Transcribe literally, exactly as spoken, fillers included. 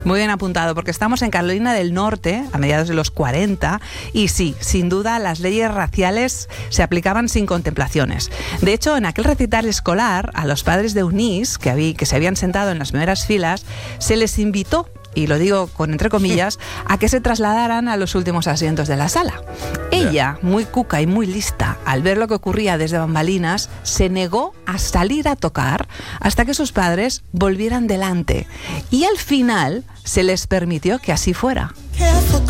Muy bien apuntado, porque estamos en Carolina del Norte, a mediados de los cuarenta, y sí, sin duda, las leyes raciales se aplicaban sin contemplaciones. De hecho, en aquel recital escolar, a los padres de Eunice, que, habí, que se habían sentado en las primeras filas, se les invitó, y lo digo con entre comillas, a que se trasladaran a los últimos asientos de la sala. Ella, muy cuca y muy lista, al ver lo que ocurría desde bambalinas, se negó a salir a tocar hasta que sus padres volvieran delante. Y al final se les permitió que así fuera.